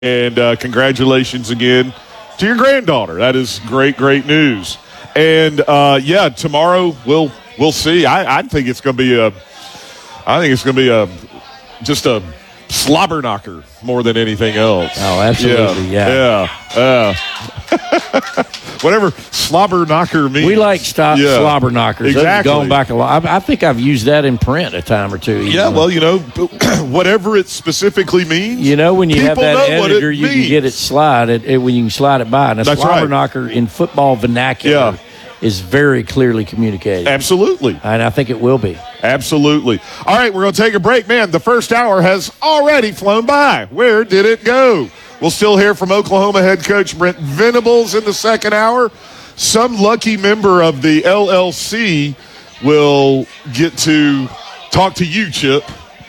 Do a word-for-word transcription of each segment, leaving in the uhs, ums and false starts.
And uh, congratulations again to your granddaughter. That is great, great news. And uh, yeah, tomorrow we'll we'll see. I, I think it's going to be a, I think it's going to be a, just a slobber knocker more than anything else. Oh, absolutely, yeah, yeah, yeah. Uh, whatever slobber knocker means. We like stop yeah. slobber knockers. Exactly. That's going back a lot. I, I think I've used that in print a time or two. Yeah, know. Well, you know, whatever it specifically means. You know, when you have that editor, you means. can get it slide it, it when you can slide it by. And a That's slobber right. knocker in football vernacular yeah. is very clearly communicated. Absolutely. And I think it will be. Absolutely. All right, we're going to take a break. Man, the first hour has already flown by. Where did it go? We'll still hear from Oklahoma head coach Brent Venables in the second hour. Some lucky member of the L L C will get to talk to you, Chip.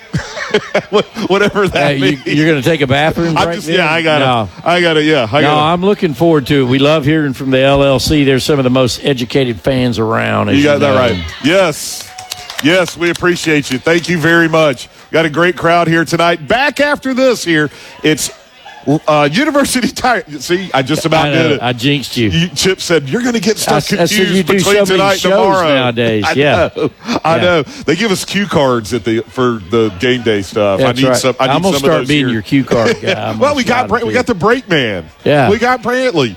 Whatever that uh, means. You, you're going to take a bathroom break? I'm just, yeah, I got to. No. I got to, yeah. I no, gotta. I'm looking forward to it. We love hearing from the L L C. They're some of the most educated fans around. You got you that know. right. Yes. Yes, we appreciate you. Thank you very much. Got a great crowd here tonight. Back after this here, it's uh, University Tire. See, I just about I know, did it. I jinxed you. you Chip said, you're going to get stuck I, confused I said you do between so tonight many and shows tomorrow. nowadays. I yeah. know. I yeah. know. They give us cue cards at the for the game day stuff. That's I need right. some. I need I'm gonna some start of those being here. your cue card guy. Well, we got Bra- we got the break man. Yeah. We got Brantley.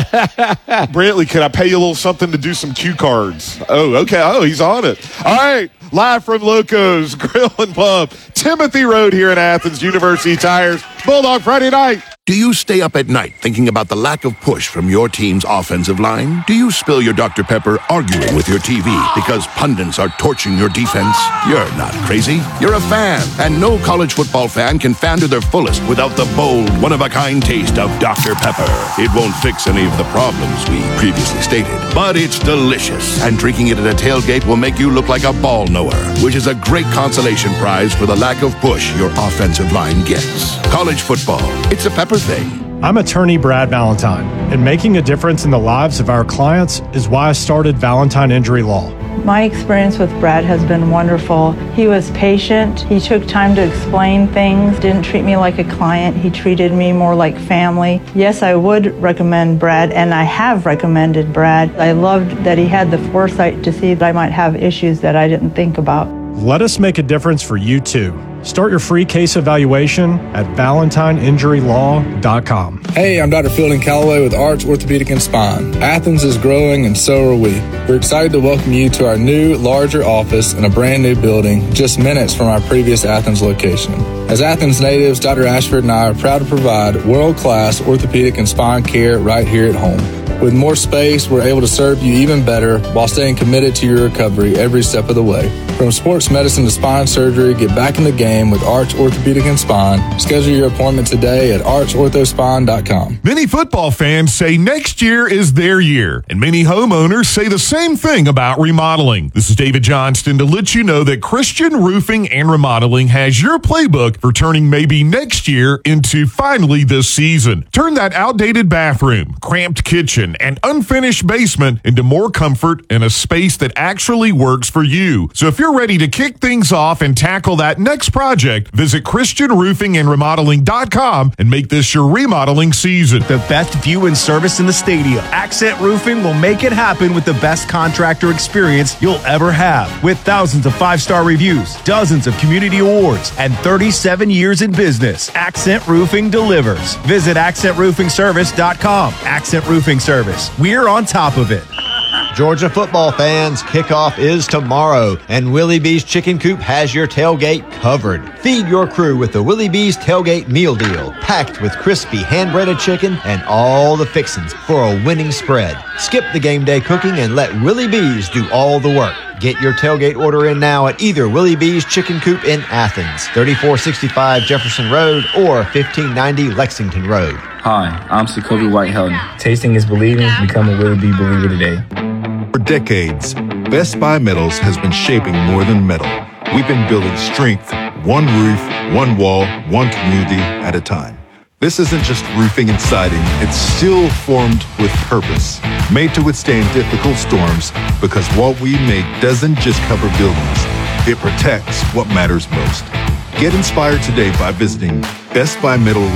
Brantley, can I pay you a little something to do some cue cards? Oh, okay. Oh, he's on it. All right. Live from Locos Grill and Pub, Timothy Road here in Athens, University Tires, Bulldog Friday night. Do you stay up at night thinking about the lack of push from your team's offensive line? Do you spill your Doctor Pepper arguing with your T V because pundits are torching your defense? You're not crazy. You're a fan. And no college football fan can fan to their fullest without the bold, one-of-a-kind taste of Doctor Pepper. It won't fix any of the problems we previously stated, but it's delicious. And drinking it at a tailgate will make you look like a ball knower, which is a great consolation prize for the lack of push your offensive line gets. College football, it's a Pepper thing. I'm attorney Brad Valentine, and making a difference in the lives of our clients is why I started Valentine Injury Law. My experience with Brad has been wonderful. He was patient. He took time to explain things, didn't treat me like a client. He treated me more like family. Yes, I would recommend Brad, and I have recommended Brad. I loved that he had the foresight to see that I might have issues that I didn't think about. Let us make a difference for you too. Start your free case evaluation at valentine injury law dot com. Hey, I'm Doctor Fielding Calloway with Arch Orthopedic and Spine. Athens is growing and so are we. We're excited to welcome you to our new, larger office in a brand new building just minutes from our previous Athens location. As Athens natives, Doctor Ashford and I are proud to provide world-class orthopedic and spine care right here at home. With more space, we're able to serve you even better while staying committed to your recovery every step of the way. From sports medicine to spine surgery, get back in the game with Arch Orthopedic and Spine. Schedule your appointment today at arch ortho spine dot com. Many football fans say next year is their year, and many homeowners say the same thing about remodeling. This is David Johnston to let you know that Christian Roofing and Remodeling has your playbook for turning maybe next year into finally this season. Turn that outdated bathroom, cramped kitchen, and unfinished basement into more comfort and a space that actually works for you. So if you're ready to kick things off and tackle that next project, visit christian roofing and remodeling dot com and make this your remodeling season. The best view and service in the stadium. Accent Roofing will make it happen with the best contractor experience you'll ever have. With thousands of five-star reviews, dozens of community awards, and thirty-seven years in business, Accent Roofing delivers. Visit accent roofing service dot com. Accent Roofing Service. We're on top of it. Georgia football fans, kickoff is tomorrow, and Willie B's Chicken Coop has your tailgate covered. Feed your crew with the Willie B's Tailgate Meal Deal, packed with crispy hand-breaded chicken and all the fixings for a winning spread. Skip the game day cooking and let Willie B's do all the work. Get your tailgate order in now at either Willie B's Chicken Coop in Athens, thirty-four sixty-five Jefferson Road, or fifteen ninety Lexington Road. Hi, I'm Sokobi White-Helton. Tasting is believing. Become a Willie B believer today. For decades, Best Buy Metals has been shaping more than metal. We've been building strength, one roof, one wall, one community at a time. This isn't just roofing and siding, it's steel formed with purpose, made to withstand difficult storms, because what we make doesn't just cover buildings, it protects what matters most. Get inspired today by visiting Best Buy Metal Roof.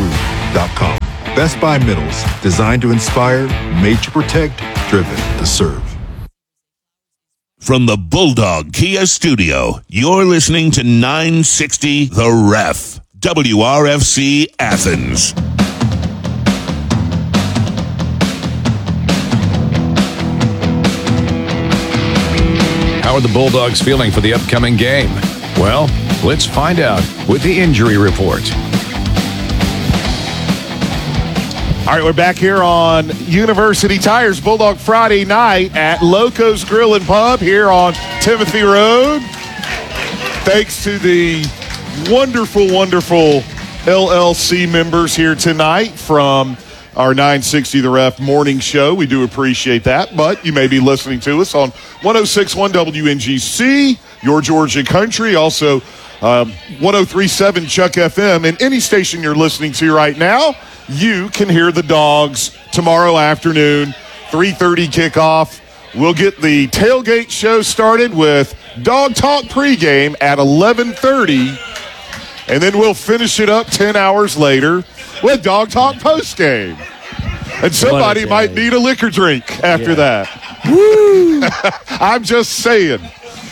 dot com. Best Buy Metals, designed to inspire, made to protect, driven to serve. From the Bulldog Kia Studio, you're listening to nine sixty The Ref, W R F C Athens. How are the Bulldogs feeling for the upcoming game? Well, let's find out with the injury report. All right, we're back here on University Tires Bulldog Friday night at Loco's Grill and Pub here on Timothy Road. Thanks to the wonderful, wonderful L L C members here tonight from our nine sixty The Ref morning show. We do appreciate that, but you may be listening to us on one oh six point one W N G C, your Georgia country, also um, one oh three point seven Chuck F M, and any station you're listening to right now. You can hear the Dogs tomorrow afternoon, three thirty kickoff. We'll get the tailgate show started with Dog Talk pregame at eleven thirty, and then we'll finish it up ten hours later with Dog Talk postgame. And somebody might need a liquor drink after yeah. that. Woo! I'm just saying.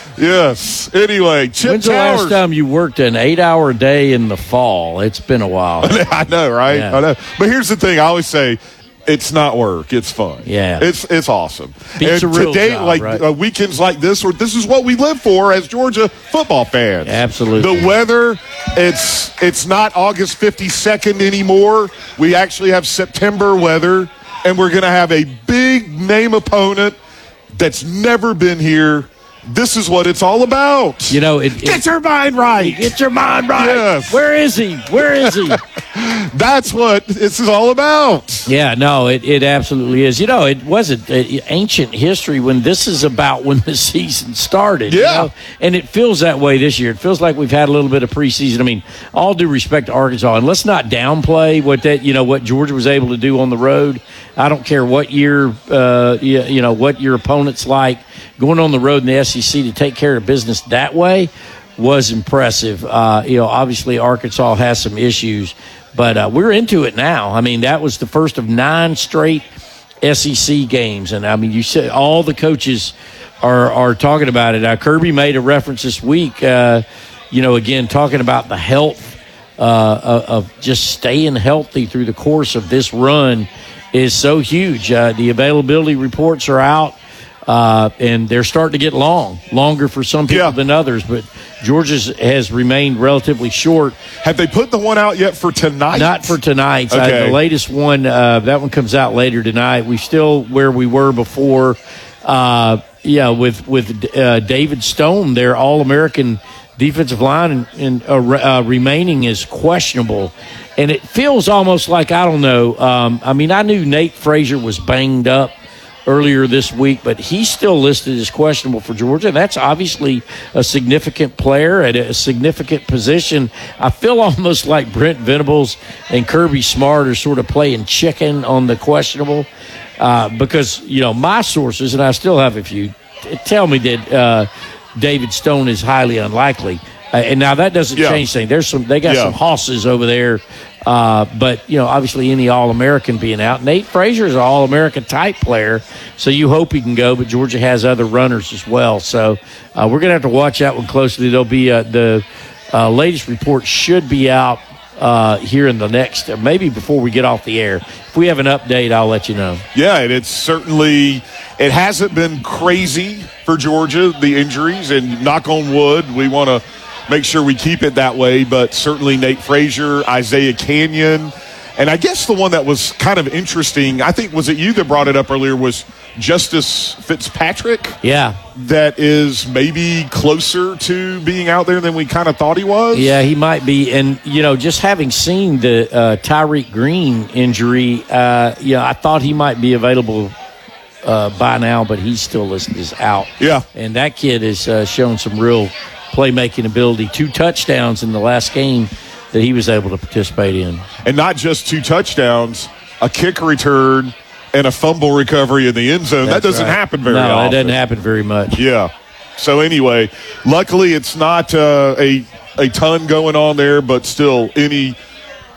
Yes. Anyway, Chip When's the Towers. last time you worked an eight-hour day in the fall? It's been a while. I know, right? Yeah. I know. But here's the thing. I always say, it's not work. It's fun. Yeah. It's it's awesome. Beats and a real today, job, like right? uh, weekends like this, or this is what we live for as Georgia football fans. Absolutely. The weather, it's it's not August fifty-second anymore. We actually have September weather, and we're going to have a big name opponent that's never been here. This is what it's all about. You know, it, it, get your mind right. Get your mind right. Yes. Where is he? Where is he? That's what this is all about. Yeah, no, it, it absolutely is. You know, it wasn't uh, ancient history when this is about when the season started. Yeah. You know? And it feels that way this year. It feels like we've had a little bit of preseason. I mean, all due respect to Arkansas, and let's not downplay what that, you know, what Georgia was able to do on the road. I don't care what year, uh, you, you know, what your opponent's like. Going on the road in the S E C to take care of business that way was impressive. Uh, you know, obviously Arkansas has some issues, but uh, we're into it now. I mean, that was the first of nine straight S E C games, and I mean, you said all the coaches are are talking about it. Uh, Kirby made a reference this week. Uh, you know, again talking about the health uh, of just staying healthy through the course of this run is so huge. Uh, the availability reports are out. Uh, and they're starting to get long, longer for some people yeah. than others. But Georgia's has remained relatively short. Have they put the one out yet for tonight? Not for tonight. Okay. Uh, the latest one, uh, that one comes out later tonight. We're still where we were before. Uh, yeah, with with uh, David Stone, their All-American defensive line, and, and uh, uh, remaining is questionable. And it feels almost like, I don't know. Um, I mean, I knew Nate Frazier was banged up earlier this week, but he's still listed as questionable for Georgia. That's obviously a significant player at a significant position. I feel almost like Brent Venables and Kirby Smart are sort of playing chicken on the questionable uh, because, you know, my sources, and I still have a few, tell me that uh, David Stone is highly unlikely. Uh, and now that doesn't yeah. change things. There's some, they got yeah. some hosses over there. Uh, but, you know, obviously any All-American being out. Nate Frazier is an All-American type player, so you hope he can go, but Georgia has other runners as well. So uh, we're going to have to watch that one closely. There'll be uh, the uh, latest report should be out uh, here in the next, uh, maybe before we get off the air. If we have an update, I'll let you know. Yeah, and it's certainly, it hasn't been crazy for Georgia, the injuries, and knock on wood, we want to make sure we keep it that way, but certainly Nate Frazier, Isaiah Canyon, and I guess the one that was kind of interesting, I think, was it you that brought it up earlier, was Justice Fitzpatrick? Yeah. That is maybe closer to being out there than we kind of thought he was? Yeah, he might be. And, you know, just having seen the uh, Tyreek Green injury, uh, you know, I thought he might be available uh, by now, but he's still listed as out. Yeah. And that kid has uh, shown some real playmaking ability. Two touchdowns in the last game that he was able to participate in. And not just two touchdowns, a kick return and a fumble recovery in the end zone. That's that doesn't right. happen very no, often. No, it doesn't happen very much. Yeah. So anyway, luckily it's not uh, a a ton going on there, but still any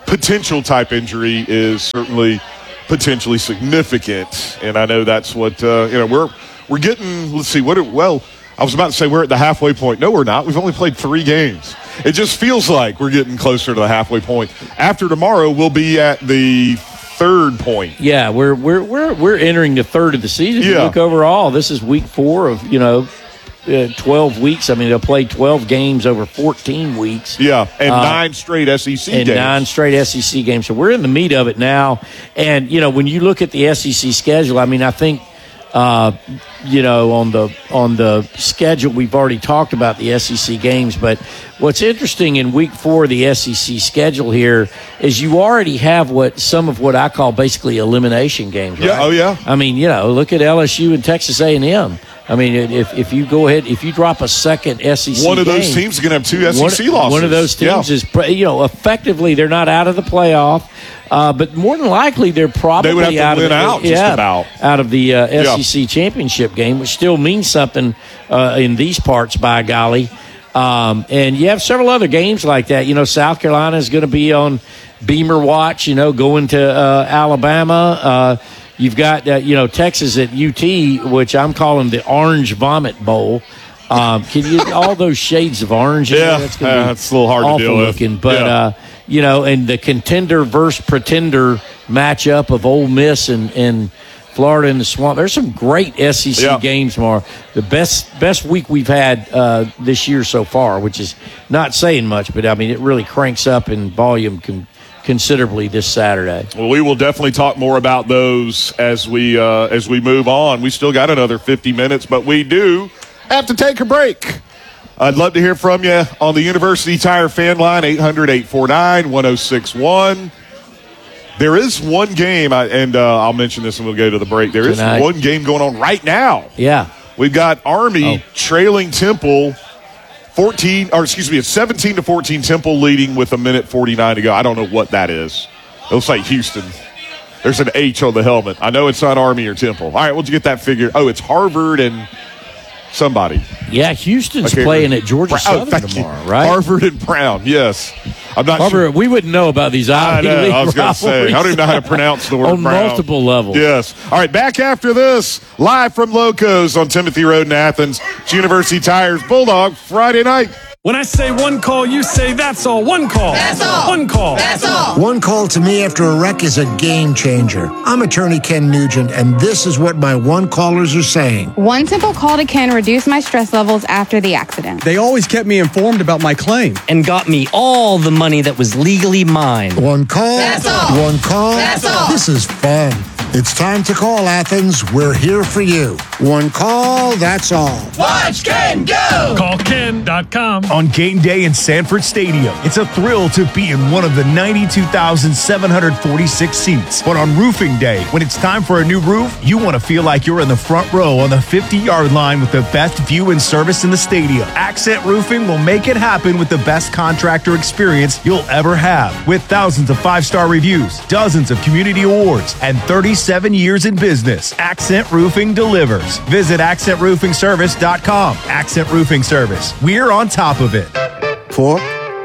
potential type injury is certainly potentially significant. And I know that's what, uh, you know, we're, we're getting, let's see, what, are, well, I was about to say we're at the halfway point. No, we're not. We've only played three games. It just feels like we're getting closer to the halfway point. After tomorrow, we'll be at the third point. Yeah, we're we're we're we're entering the third of the season. Yeah. You look overall, this is week four of, you know, uh, twelve weeks. I mean, they'll play twelve games over fourteen weeks. Yeah, and uh, nine straight S E C and games. nine straight S E C games. So we're in the meat of it now. And, you know, when you look at the S E C schedule, I mean, I think, uh, you know, on the on the schedule, we've already talked about the S E C games. But what's interesting in week four of the S E C schedule here is you already have what some of what I call basically elimination games. Right? Yeah, oh yeah. I mean, you know, look at L S U and Texas A and M. I mean, if if you go ahead, if you drop a second S E C one of game, those teams is going to have two S E C one, losses. One of those teams yeah. is, you know, effectively they're not out of the playoff, uh, but more than likely they're probably they would have to out win of the, out, yeah, just about. out of the uh, S E C yeah. championship game, which still means something uh, in these parts, by golly. Um, and you have several other games like that. You know, South Carolina is going to be on Beamer watch. You know, going to uh, Alabama. Uh, You've got, uh, you know, Texas at U T, which I'm calling the Orange Vomit Bowl. Um, can you all those shades of orange? In yeah, there? That's gonna uh, be it's a little hard awful to deal with. looking, but yeah. uh, you know, and the contender versus pretender matchup of Ole Miss and, and Florida in the Swamp. There's some great S E C yeah. games tomorrow. The best best week we've had uh, this year so far, which is not saying much, but I mean it really cranks up in volume. Con- considerably this Saturday. Well, we will definitely talk more about those as we uh, as we move on. We still got another fifty minutes, but we do have to take a break. I'd love to hear from you on the University Tire fan line, eight hundred, eight four nine, one oh six one. There is one game, I, and uh, I'll mention this and we'll go to the break. There Tonight. is one game going on right now. Yeah. We've got Army Oh. trailing Temple fourteen, or excuse me, it's seventeen to fourteen. Temple leading with a minute forty-nine to go. I don't know what that is. It looks like Houston. There's an H on the helmet. I know it's not Army or Temple. All right, we'll get that figured. Oh, it's Harvard and somebody. Yeah, Houston's Okay, playing at Georgia Brown- Southern oh, thank tomorrow, you. right? Harvard and Brown, yes. I'm not Harvard, sure. we wouldn't know about these I Ivy know. League I was going to say. I don't even know how to pronounce the word on Brown. multiple levels. Yes. All right, back after this, live from Locos on Timothy Road in Athens. It's University Tires Bulldog Friday night. When I say one call, you say that's all. One call. That's all. One call. That's all. One call to me after a wreck is a game changer. I'm attorney Ken Nugent, and this is what my one callers are saying. One simple call to Ken reduced my stress levels after the accident. They always kept me informed about my claim. And got me all the money that was legally mine. One call. That's all. One call. That's all. This is fun. It's time to call, Athens. We're here for you. One call, that's all. Watch Ken go! Call Ken dot com. On game day in Sanford Stadium, it's a thrill to be in one of the ninety-two thousand seven hundred forty-six seats. But on roofing day, when it's time for a new roof, you want to feel like you're in the front row on the fifty-yard line with the best view and service in the stadium. Accent Roofing will make it happen with the best contractor experience you'll ever have. With thousands of five-star reviews, dozens of community awards, and thirty-seven years in business, Accent Roofing delivers. Visit accent roofing service dot com. Accent Roofing Service. We're on top of it. Pork,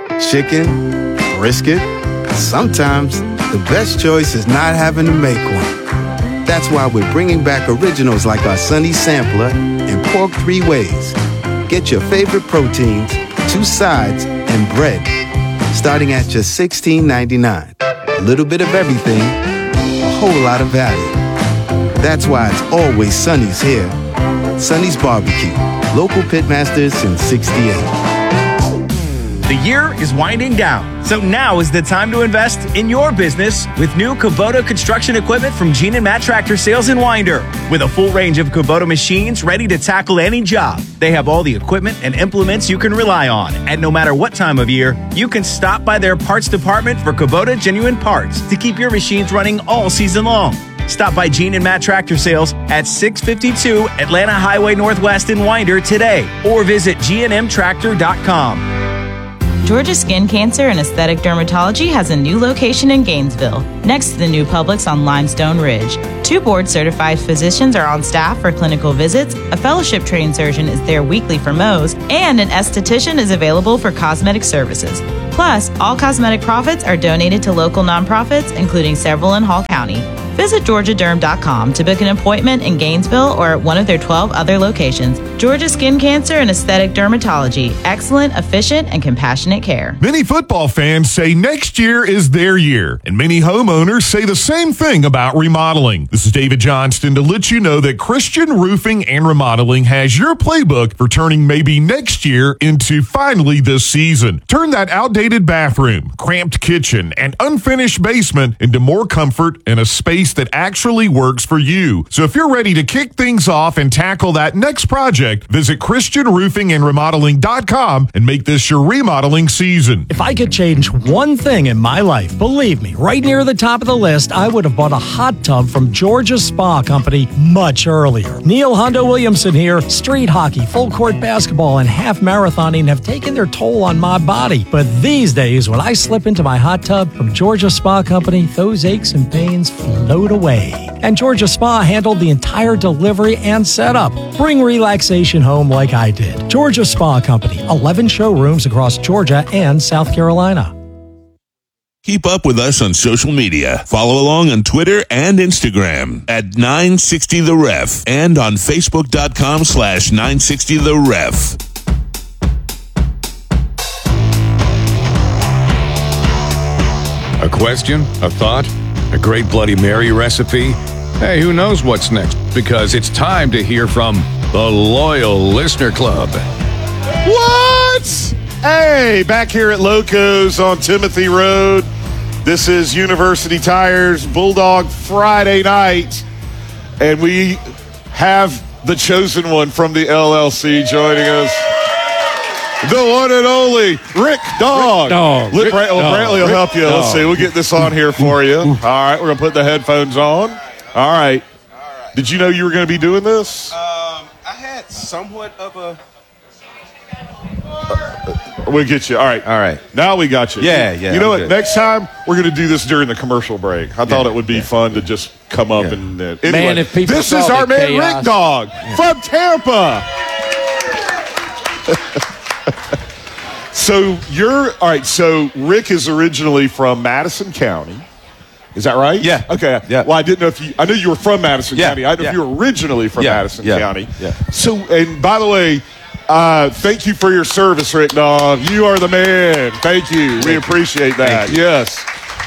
chicken, brisket. Sometimes the best choice is not having to make one. That's why we're bringing back originals like our Sunny Sampler and Pork Three Ways. Get your favorite proteins, two sides, and bread, starting at just sixteen ninety-nine. A little bit of everything, a whole lot of value. That's why it's always Sunny's here. Sunny's Barbecue, local pitmasters since sixty-eight. The year is winding down, so now is the time to invest in your business with new Kubota construction equipment from Gene and Matt Tractor Sales in Winder. With a full range of Kubota machines ready to tackle any job, they have all the equipment and implements you can rely on. And no matter what time of year, you can stop by their parts department for Kubota genuine parts to keep your machines running all season long. Stop by Gene and Matt Tractor Sales at six fifty-two Atlanta Highway Northwest in Winder today, or visit G N M tractor dot com. Georgia Skin Cancer and Aesthetic Dermatology has a new location in Gainesville, next to the new Publix on Limestone Ridge. Two board-certified physicians are on staff for clinical visits, a fellowship-trained surgeon is there weekly for Mohs, and an esthetician is available for cosmetic services. Plus, all cosmetic profits are donated to local nonprofits, including several in Hall County. Visit Georgia Derm dot com to book an appointment in Gainesville or at one of their twelve other locations. Georgia Skin Cancer and Aesthetic Dermatology. Excellent, efficient, and compassionate care. Many football fans say next year is their year, and many homeowners say the same thing about remodeling. This is David Johnston to let you know that Christian Roofing and Remodeling has your playbook for turning maybe next year into finally this season. Turn that outdated bathroom, cramped kitchen, and unfinished basement into more comfort and a space that actually works for you. So if you're ready to kick things off and tackle that next project, visit Christian Roofing and Remodeling dot com and make this your remodeling season. If I could change one thing in my life, believe me, right near the top of the list, I would have bought a hot tub from Georgia Spa Company much earlier. Neil Hondo Williamson here. Street hockey, full court basketball, and half marathoning have taken their toll on my body. But these days, when I slip into my hot tub from Georgia Spa Company, those aches and pains float away. And Georgia Spa handled the entire delivery and setup. Bring relaxation home like I did. Georgia Spa Company, eleven showrooms across Georgia and South Carolina. Keep up with us on social media. Follow along on Twitter and Instagram at nine sixty The Ref and on Facebook.com slash 960 The Ref. A question? A thought? A great Bloody Mary recipe? Hey, who knows what's next? Because it's time to hear from the Loyal Listener Club. What? Hey, back here at Locos on Timothy Road. This is University Tires Bulldog Friday night. And we have the chosen one from the L L C joining us. The one and only Rick Dog. Rick Dog. Rick, Rick Bra- well, Dog. Brantley will Rick help you. Dog. Let's see. We'll get this on here for you. All right. We're going to put the headphones on. All right. Did you know you were going to be doing this? Um, I had somewhat of a... Uh, we'll get you. All right. All right. Now we got you. Yeah, yeah, You know I'm what? good. Next time, we're going to do this during the commercial break. I thought Yeah, it would be yeah. fun to just come up Yeah. and... Uh, anyway, Man, if people this saw is the our man, chaos. Rick Dog, from Tampa. So you're... All right, so Rick is originally from Madison County. Is that right? Yeah. Okay. Yeah. Well, I didn't know if you... I knew you were from Madison Yeah, County. I didn't know yeah. if you were originally from Yeah, Madison yeah, County. yeah. So, and by the way... Uh, thank you for your service, Rick Dog. You are the man. Thank you. We appreciate that. Yes.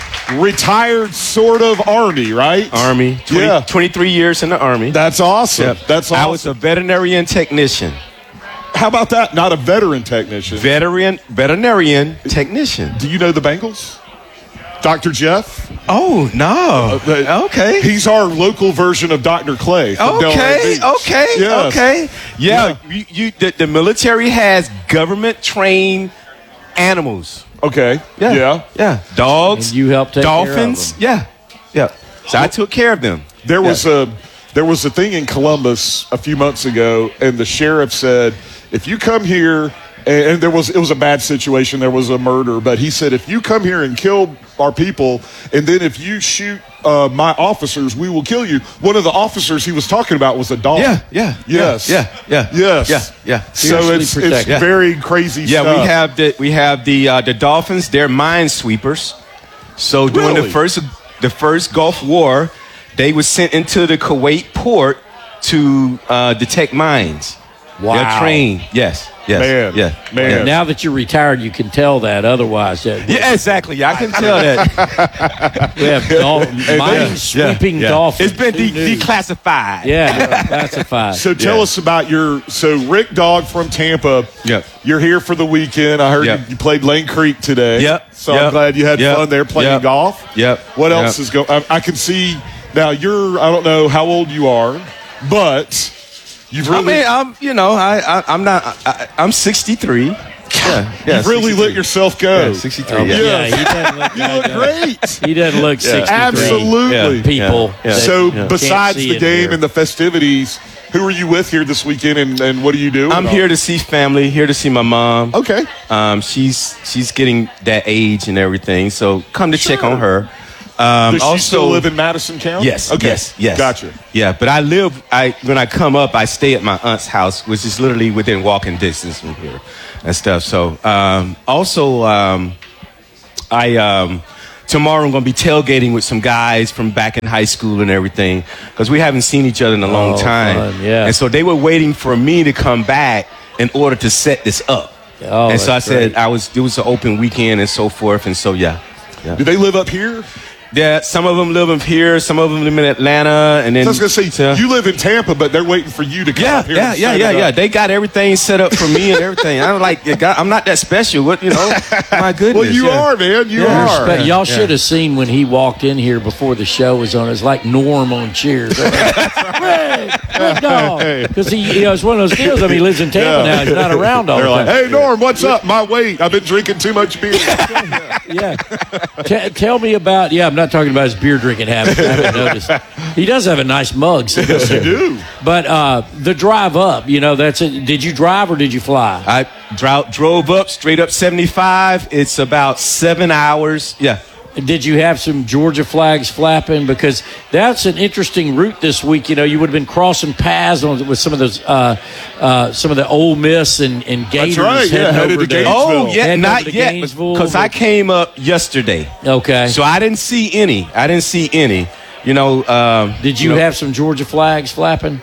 Retired sort of Army, right? Army. twenty, Yeah. twenty-three years in the Army. That's awesome. Yep. That's awesome. I was a veterinarian technician. How about that? Not a veteran technician. Veteran, veterinarian technician. Do you know the Bengals? Doctor Jeff? Oh, no. Uh, okay. He's our local version of Doctor Clay. From Delray Okay, Beach. okay, Yes. okay. Yeah, Yeah. You, you, the, the military has government-trained animals. Okay. Yeah, Yeah. yeah. Dogs. And you helped take dolphins. care of them. Yeah, yeah. So I took care of them. There Yeah. was a there was a thing in Columbus a few months ago, and the sheriff said, if you come here, and, and there was it was a bad situation, there was a murder, but he said, if you come here and kill our people, and then if you shoot uh, my officers, we will kill you. One of the officers he was talking about was a dog. Yeah, yeah, Yes. yeah, yeah, Yes. yeah, yeah. So Fiercely it's, it's protected. very crazy Yeah, stuff. we have the we have the uh, the Dolphins. They're minesweepers. So during Really? the first the first Gulf War, they were sent into the Kuwait port to uh, detect mines. Wow. They're trained. Yes. Yes. Man. Yeah. Man. Yeah. Now that you're retired, you can tell that. Otherwise, yeah, Yeah, exactly. Yeah, I can tell that. we have dol- mine-sweeping Yeah. dolphins. It's been Who de- knew? declassified. Yeah, classified. So tell Yeah. us about your so Rick Dog from Tampa. Yep. You're here for the weekend. I heard Yep. you, you played Lane Creek today. Yep. So I'm Yep. glad you had Yep. fun there playing Yep. golf. Yep. What else Yep. is going? I, I can see now. You're. I don't know how old you are, but you've I really mean, I'm you know, I, I I'm not. I, I'm sixty-three. Yeah. Yeah. you've really let yourself go. Yeah, sixty-three. Oh, yeah. yeah, Yes. he doesn't look, You look great. He doesn't look Yeah. sixty-three. Absolutely. Yeah. People. Yeah. that So can't besides see the it game here. and the festivities, who are you with here this weekend, and, and what do you do? I'm here to see family. Here to see my mom. Okay. Um, she's she's getting that age and everything. So come to check Sure. on her. Um, Does she also, still live in Madison County? Yes. Okay. Yes. Yes. Gotcha. Yeah, but I live. I when I come up, I stay at my aunt's house, which is literally within walking distance from here, and stuff. So um, also, um, I um, tomorrow I'm going to be tailgating with some guys from back in high school and everything because we haven't seen each other in a long Oh, time. fun, yeah. And so they were waiting for me to come back in order to set this up. Oh, and so I that's said great. I was it was an open weekend and so forth. And so yeah. yeah. Do they live up here? Yeah, some of them live up here, some of them live in Atlanta, and then So I was gonna say you live in Tampa, but they're waiting for you to come yeah, up here. yeah, and yeah, set yeah, it yeah. up. They got everything set up for me and everything. I'm like, I'm not that special. What you know? My goodness. Well, you yeah. are, man. You Yeah. are. But y'all Yeah. should have seen when he walked in here before the show was on. It's like Norm on Cheers. Because he, you know, it's one of those deals. I mean, he lives in Tampa Yeah. now. He's not around all They're the like, time. hey, Norm, what's up? My weight. I've been drinking too much beer. Yeah. T- tell me about. Yeah, I'm not talking about his beer drinking habits. I haven't noticed. He does have a nice mug. So Yes, you do. But uh, the drive up, you know, that's it. Did you drive or did you fly? I dro- drove up straight up seventy-five. It's about seven hours. Yeah. Did you have some Georgia flags flapping? Because that's an interesting route this week. You know, you would have been crossing paths on, with some of those, uh, uh, some of the Ole Miss and, and Gators. right, yeah, heading headed over to Gainesville. Oh, yeah, heading over not to yet. Gainesville, Because I but- came up yesterday. Okay. So I didn't see any. I didn't see any. You know. Um, Did you know, have some Georgia flags flapping?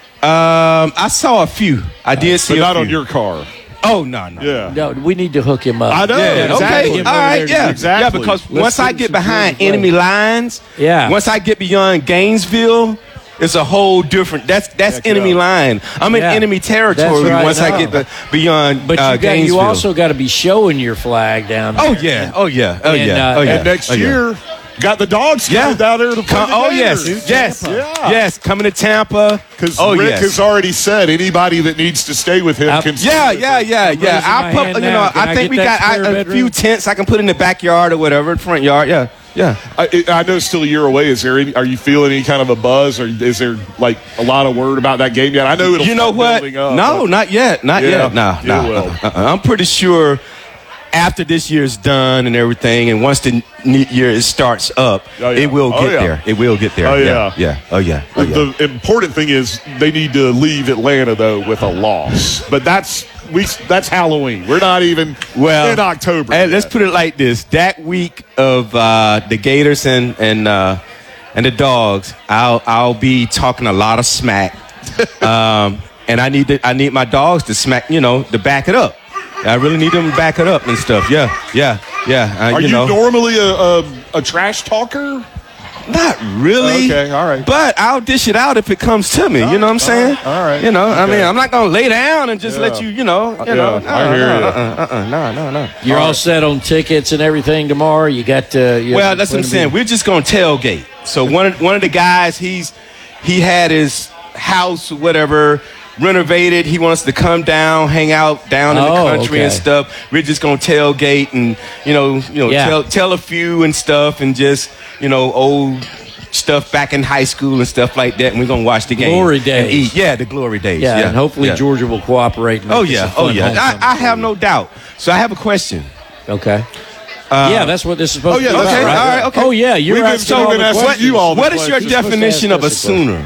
Um, I saw a few. I did see But a not few. on your car. Oh no, no. Yeah. No, we need to hook him up. I know. Yeah, exactly. okay. Get him All over right. there to Yeah. do- Exactly. Yeah, because Let's once get I him get some behind Georgia enemy lines, Yeah. once I get beyond Gainesville, it's a whole different. That's that's Heck enemy yeah. line. I'm in Yeah. enemy territory That's right, once I no. get the, beyond But you, uh, got, you Gainesville. also got to be showing your flag down there. Oh yeah. Oh yeah. Oh And, yeah. uh, Oh yeah. And next Oh, yeah. year, got the dogs Yeah. coming down there to play Come, the oh Gators. yes, yes, Yeah. yes. Coming to Tampa. Because oh Rick yes. has already said anybody that needs to stay with him I- can. Yeah, stay with yeah, him. yeah, yeah. raising my I put, hand you now. know, Can I I think get we that got I, spare a bedroom? few tents I can put in the backyard or whatever, front yard. Yeah, yeah. I, I know it's still a year away. Is there any? Are you feeling any kind of a buzz, or is there like a lot of word about that game yet? I know it'll. You know start what? building Up, no, but- not yet. Not Yeah, yet. No, it no. will. Uh-uh. I'm pretty sure after this year's done and everything, and once the new year starts up, Oh, yeah. it will Oh, get yeah. there. It will get there. Oh, yeah. yeah. yeah. Oh yeah. Oh yeah. The important thing is they need to leave Atlanta though with a loss. But that's we. That's Halloween. We're not even Well, in October. And let's yet. put it like this: that week of uh, the Gators and and uh, and the Dogs, I'll I'll be talking a lot of smack, um, and I need to, I need my dogs to smack, you know, to back it up. I really need them to back it up and stuff. Yeah, yeah, yeah. Uh, Are you, you know, normally a, a a trash talker? not really. Okay, all right. But I'll dish it out if it comes to me. You know what I'm saying? all right. You know, I Okay. mean, I'm not gonna lay down and just let Yeah. you, you know, you Yeah, know. I hear no, you. Uh-uh, uh-uh, no, no, no. You're all set on tickets and everything tomorrow. You got. Uh, you Well, that's what I'm saying. We're just gonna tailgate. So one of one of the guys, he's he had his house or whatever renovated. He wants to come down, hang out down in Oh, the country okay. and stuff. We're just gonna tailgate and you know, you know, Yeah. tell tell a few and stuff and just you know old stuff back in high school and stuff like that. And we're gonna watch the game. Glory and days. eat. Yeah, the glory days. Yeah, Yeah, and hopefully yeah. Georgia will cooperate. And make Oh this a yeah, fun oh yeah. homecoming I, I for have you. no doubt. So I have a question. Okay. Uh, yeah, that's what this is supposed oh, yeah, to be. that's about, Okay, right. all right, okay. Oh yeah, you're We've been asking so all the gonna ask questions. you all the What is your questions. definition of a You're supposed to ask us a Sooner?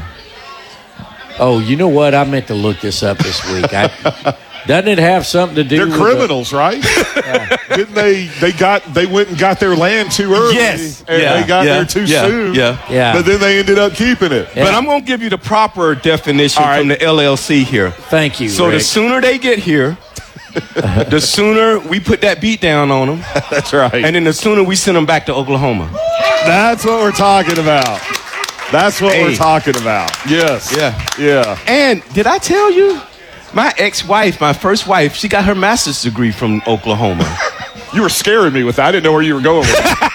Oh, you know what? I meant to look this up this week. I, doesn't it have something to do? They're with criminals, right? Didn't they? They got. They went and got their land too early. Yes. and Yeah, they got yeah, there too yeah, soon. yeah. Yeah. But then they ended up keeping it. Yeah. But I'm going to give you the proper definition All right. from the L L C here. The, thank you. So Rick. the sooner they get here, the sooner we put that beat down on them, That's right. and then the sooner we send them back to Oklahoma. That's what we're talking about. That's what Hey. we're talking about. Yes. Yeah. Yeah. And did I tell you? My ex-wife, my first wife, she got her master's degree from Oklahoma. You were scaring me with that. I didn't know where you were going with that.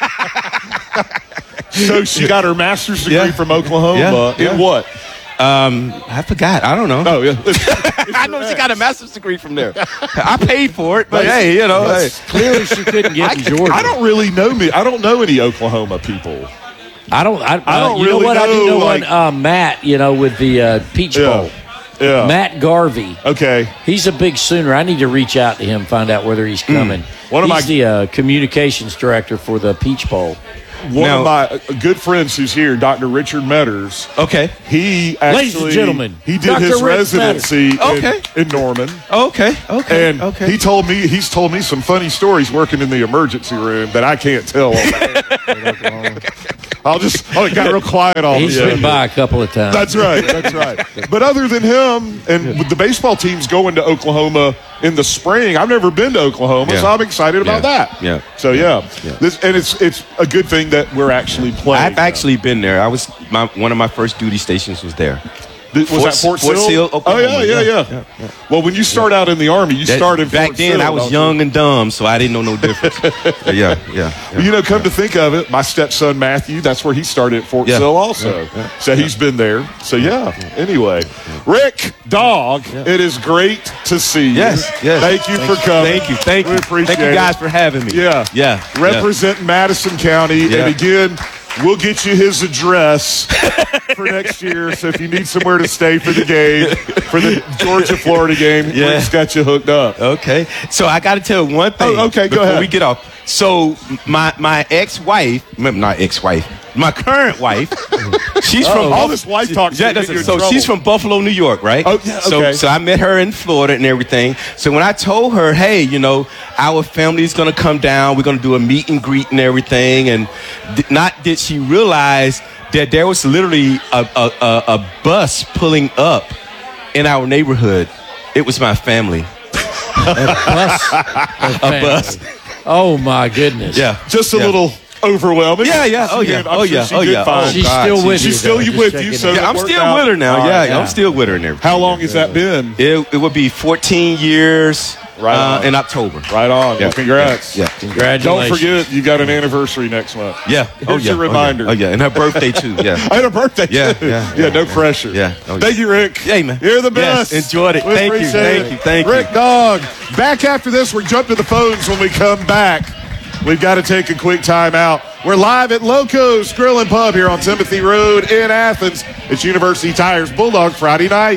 So she got her master's degree Yeah. from Oklahoma. Yeah, yeah. In what? Um, I forgot. I don't know. Oh, yeah. I know she got a master's degree from there. I paid for it, but hey, you know, hey. Clearly, she couldn't get in Georgia. I don't really know me. I don't know any Oklahoma people. I don't. I, I don't uh, you really know what? I do know, know like- one. Uh, Matt, you know, with the uh, Peach Yeah. Bowl. Yeah. Matt Garvey. Okay. He's a big Sooner. I need to reach out to him, find out whether he's coming. One of he's my- the uh, communications director for the Peach Bowl. one Now- of my uh, good friends who's here, Doctor Richard Metters. Okay. He actually, Ladies and gentlemen, he did Doctor his Rich residency in, Okay. in Norman. Okay. Okay. And okay. he told me he's told me some funny stories working in the emergency room that I can't tell. On the I'll just oh, it got real quiet all He's of a been sudden. by a couple of times. That's right. That's right. But other than him, and with the baseball teams going to Oklahoma in the spring, I've never been to Oklahoma, Yeah. so I'm excited about Yeah. that. Yeah. So yeah, Yeah. This, and it's it's a good thing that we're actually playing. I've actually been there. I was my, one of my first duty stations was there. Th- was that Fort, Fort Sill? Sill, Oh Oklahoma. yeah, yeah, yeah, Yeah, yeah. Well, when you start out in the Army, you That- start in back Fort then. Sill, I was don't young you? and dumb, so I didn't know no difference. yeah, yeah, yeah. Well, you know, come to think of it, my stepson Matthew, that's where he started at Fort Yeah. Sill also. Yeah, yeah, So he's been there. So yeah. Anyway, Rick Dog, it is great to see you. Yes, yes. Thank you Thank for you. coming. Thank you, thank We you. appreciate Thank you guys it. for having me. Yeah, Yeah, Representing Madison County, Yeah. and again, we'll get you his address for next year. So if you need somewhere to stay for the game, for the Georgia Florida game, Yeah. Rick's got you hooked up. Okay. So I got to tell one thing. Oh, okay, go before ahead. we get off. So my my ex-wife, m- not ex-wife, my current wife, she's from all this wife talk. Yeah, that's- so she's from Buffalo, New York, right? Oh, yeah, So, okay. so I met her in Florida and everything. So when I told her, hey, you know, our family is going to come down, we're going to do a meet and greet and everything, and th- not did she realize that there was literally a, a, a, a bus pulling up in our neighborhood. It was my family. A bus. A bus. Oh my goodness. Yeah. Just a Yeah. little overwhelming. Yeah, yeah. Oh, She yeah. did- I'm Oh, sure yeah. she Oh, did yeah. fine. Oh, She's God. still with She's you. still though, you just with checking you, it so out. Yeah, I'm worked still out. with her now. All Yeah, right. I'm still with her and everything. How long has that been? It, it would be fourteen years Right uh, on. in October. Right on. Yeah. Well, congrats. Yeah. Congratulations. Don't forget, you got an anniversary next month. Yeah. Oh, Here's yeah. your reminder. Oh, yeah. Oh, yeah. And her birthday, too. Yeah. I had a birthday Yeah, too. yeah, yeah, yeah, no yeah. pressure. Yeah. Oh, yeah. Thank you, Rick. Hey, man. You're the Yes, best. enjoyed it. We Thank you, appreciate thank it. you, thank Rick you. Dog. Back after this, we jump to the phones when we come back. We've got to take a quick time out. We're live at Locos Grill and Pub here on Timothy Road in Athens. It's University Tires Bulldog Friday night.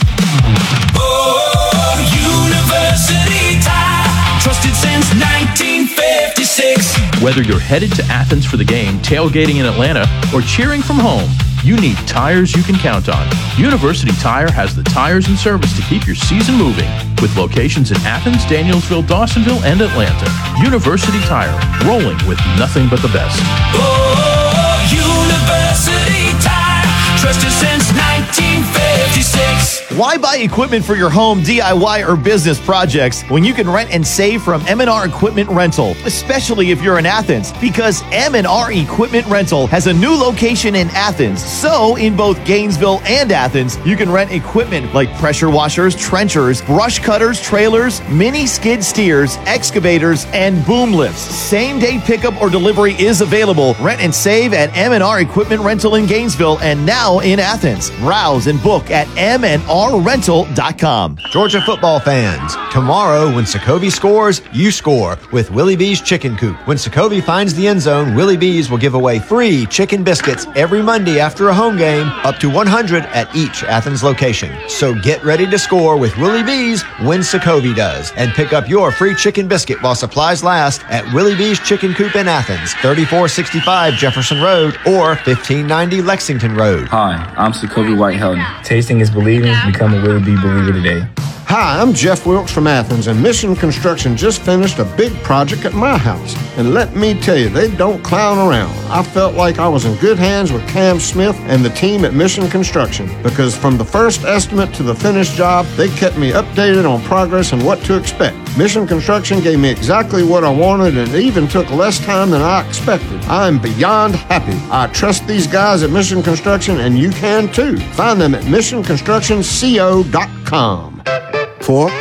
Oh, University Tire, trusted since nineteen fifty-six. Whether you're headed to Athens for the game, tailgating in Atlanta, or cheering from home, you need tires you can count on. University Tire has the tires and service to keep your season moving. With locations in Athens, Danielsville, Dawsonville, and Atlanta. University Tire, rolling with nothing but the best. Oh, University Tire, trusted since nineteen fifty-six. Why buy equipment for your home, D I Y, or business projects when you can rent and save from M and R Equipment Rental, especially if you're in Athens? Because M and R Equipment Rental has a new location in Athens. So, in both Gainesville and Athens, you can rent equipment like pressure washers, trenchers, brush cutters, trailers, mini skid steers, excavators, and boom lifts. Same-day pickup or delivery is available. Rent and save at M and R Equipment Rental in Gainesville and now in Athens. Browse and book at m and r rental dot com. Georgia football fans, tomorrow when Sokovie scores, you score with Willie B's Chicken Coop. When Sokovie finds the end zone, Willie B's will give away free chicken biscuits every Monday after a home game, up to one hundred at each Athens location. So get ready to score with Willie B's when Sokovie does, and pick up your free chicken biscuit while supplies last at Willie B's Chicken Coop in Athens, thirty-four sixty-five Jefferson Road or fifteen ninety Lexington Road. Hi, I'm Sokovie White-Helton. Tasting is believing. Become a Willie B believer today. Hi, I'm Jeff Wilkes from Athens, and Mission Construction just finished a big project at my house. And let me tell you, they don't clown around. I felt like I was in good hands with Cam Smith and the team at Mission Construction, because from the first estimate to the finished job, they kept me updated on progress and what to expect. Mission Construction gave me exactly what I wanted, and it even took less time than I expected. I'm beyond happy. I trust these guys at Mission Construction, and you can too. Find them at mission construction co dot com. Pork,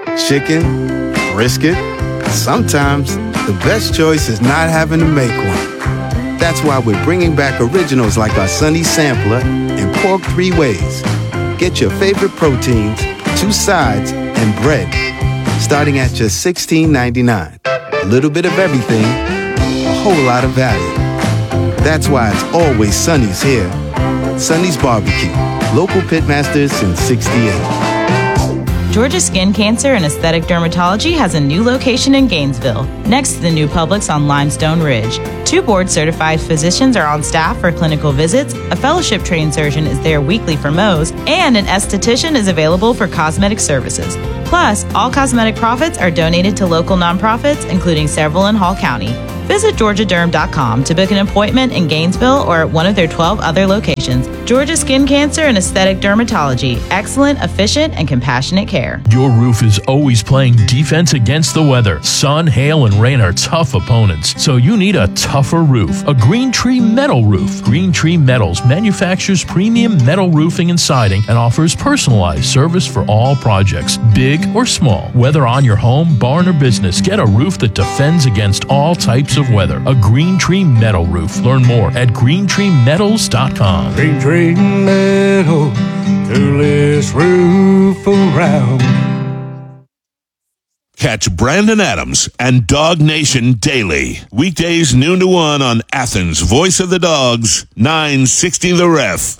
chicken, brisket. Sometimes the best choice is not having to make one. That's why we're bringing back originals like our Sunny Sampler and Pork Three Ways. Get your favorite proteins, two sides, and bread, starting at just sixteen ninety-nine. A little bit of everything, a whole lot of value. That's why it's always Sunny's here. Sunny's Barbecue, local pitmasters since sixty-eight. Georgia Skin Cancer and Aesthetic Dermatology has a new location in Gainesville, next to the new Publix on Limestone Ridge. Two board-certified physicians are on staff for clinical visits, a fellowship-trained surgeon is there weekly for Mohs, and an esthetician is available for cosmetic services. Plus, all cosmetic profits are donated to local nonprofits, including several in Hall County. Visit georgia derm dot com to book an appointment in Gainesville or at one of their twelve other locations. Georgia Skin Cancer and Aesthetic Dermatology. Excellent, efficient, and compassionate care. Your roof is always playing defense against the weather. Sun, hail, and rain are tough opponents, so you need a tougher roof. A Green Tree Metal Roof. Green Tree Metals manufactures premium metal roofing and siding and offers personalized service for all projects, big or small. Whether on your home, barn, or business, get a roof that defends against all types of weather. A Green Tree Metal Roof. Learn more at green tree metals dot com. Green Tree Metal, coolest roof around. Catch Brandon Adams and Dog Nation daily. Weekdays noon to one on Athens' Voice of the Dogs, nine sixty The Ref.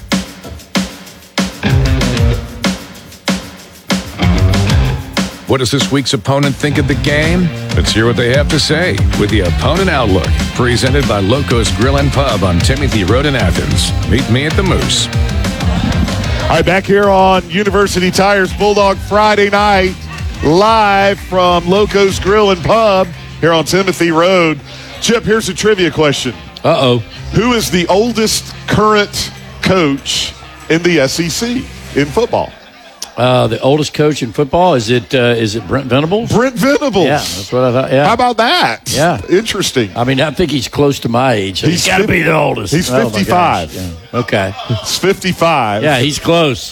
What does this week's opponent think of the game? Let's hear what they have to say with the Opponent Outlook, presented by Locos Grill and Pub on Timothy Road in Athens. Meet me at the Moose. All right, back here on University Tires Bulldog Friday night, live from Locos Grill and Pub here on Timothy Road. Chip, here's a trivia question. Uh-oh. Who is the oldest current coach in the S E C in football? Uh, the oldest coach in football, is it uh, is it Brent Venables? Brent Venables. Yeah, that's what I thought. Yeah. How about that? Yeah. Interesting. I mean, I think he's close to my age. So he's, he's got to be the oldest. He's fifty-five. Oh, yeah. Okay. He's fifty-five. Yeah, he's close.